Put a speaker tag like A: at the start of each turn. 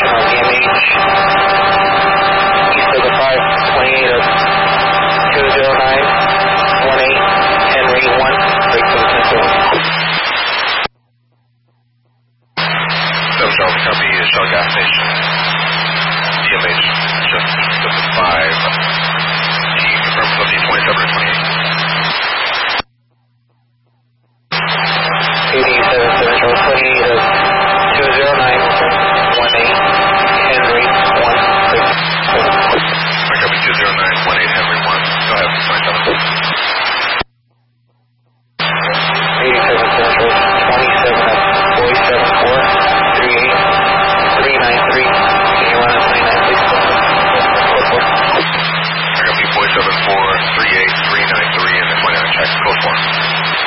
A: information on DMH east of the 528 of 20918 Henry 1, break for the 10-4.
B: Charlie, copy Shell gas station. DMH just to the 5. Confirm 27 or 28.